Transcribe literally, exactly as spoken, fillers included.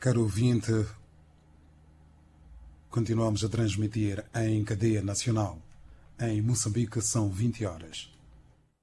Caro ouvinte, continuamos a transmitir em cadeia nacional. Em Moçambique são vinte horas.